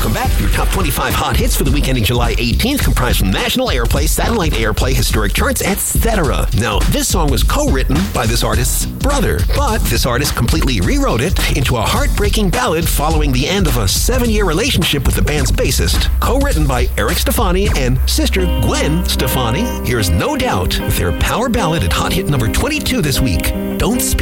Welcome back. Your top 25 hot hits for the week ending July 18th, comprised from national airplay, satellite airplay, historic charts, etc. Now, this song was co-written by this artist's brother, but this artist completely rewrote it into a heartbreaking ballad following the end of a 7-year relationship with the band's bassist. Co-written by Eric Stefani and sister Gwen Stefani, here's No Doubt with their power ballad at hot hit number 22 this week, Don't Speak.